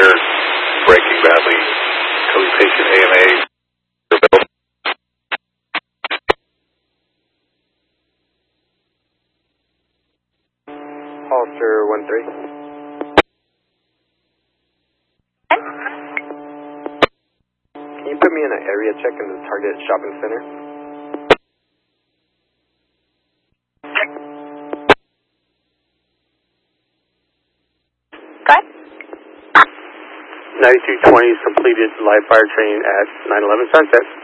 breaking badly. Code patient AMA. Hollister 1-3. Can you put me in an area check in the Target Shopping Center? Go ahead. 9220's completed live fire training at 911 Sunset.